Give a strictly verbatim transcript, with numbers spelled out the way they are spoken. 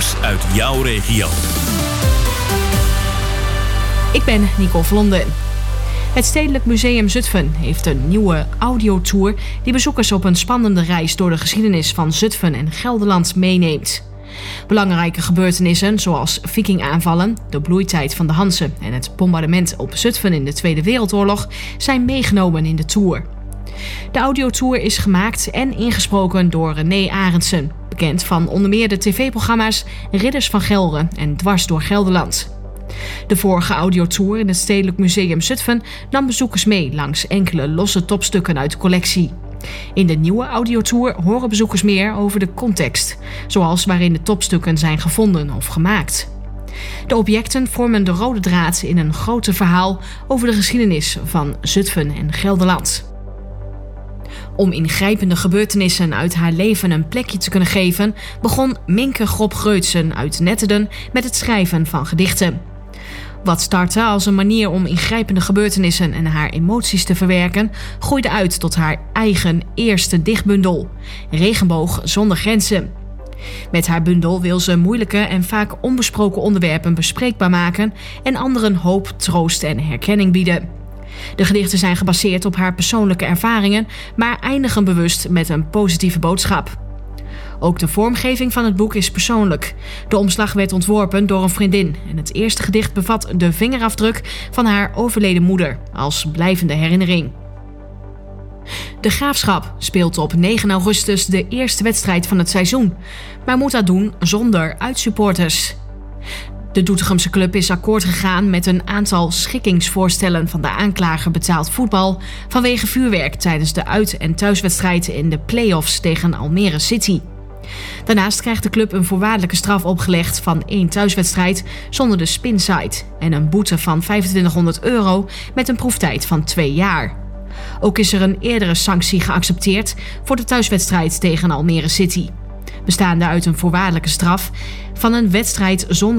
nieuws uit jouw regio. Ik ben Nicole Vlonden. Het Stedelijk Museum Zutphen heeft een nieuwe audiotour die bezoekers op een spannende reis door de geschiedenis van Zutphen en Gelderland meeneemt. Belangrijke gebeurtenissen zoals vikingaanvallen, de bloeitijd van de Hanzen en het bombardement op Zutphen in de Tweede Wereldoorlog zijn meegenomen in de tour. De audiotour is gemaakt en ingesproken door René Arendsen, bekend van onder meer de tv-programma's Ridders van Gelre en Dwars door Gelderland. De vorige audiotour in het Stedelijk Museum Zutphen nam bezoekers mee langs enkele losse topstukken uit de collectie. In de nieuwe audiotour horen bezoekers meer over de context, zoals waarin de topstukken zijn gevonden of gemaakt. De objecten vormen de rode draad in een groter verhaal over de geschiedenis van Zutphen en Gelderland. Om ingrijpende gebeurtenissen uit haar leven een plekje te kunnen geven, begon Minke Grop-Greutsen uit Netterden met het schrijven van gedichten. Wat startte als een manier om ingrijpende gebeurtenissen en haar emoties te verwerken, groeide uit tot haar eigen eerste dichtbundel, Regenboog zonder grenzen. Met haar bundel wil ze moeilijke en vaak onbesproken onderwerpen bespreekbaar maken en anderen hoop, troost en herkenning bieden. De gedichten zijn gebaseerd op haar persoonlijke ervaringen, maar eindigen bewust met een positieve boodschap. Ook de vormgeving van het boek is persoonlijk. De omslag werd ontworpen door een vriendin en het eerste gedicht bevat de vingerafdruk van haar overleden moeder als blijvende herinnering. De Graafschap speelt op negen augustus de eerste wedstrijd van het seizoen, maar moet dat doen zonder uitsupporters. De Doetinchemse club is akkoord gegaan met een aantal schikkingsvoorstellen van de aanklager betaald voetbal vanwege vuurwerk tijdens de uit- en thuiswedstrijd in de play-offs tegen Almere City. Daarnaast krijgt de club een voorwaardelijke straf opgelegd van één thuiswedstrijd zonder de spinside en een boete van vijfentwintighonderd euro met een proeftijd van twee jaar. Ook is er een eerdere sanctie geaccepteerd voor de thuiswedstrijd tegen Almere City, bestaande uit een voorwaardelijke straf van een wedstrijd zonder